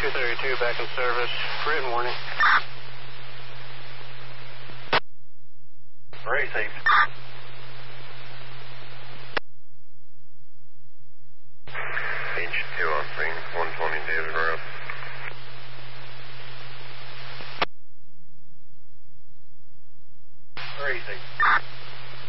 232 back in service. Written warning. Racing. H2 on scene, 120 David Road. Racing.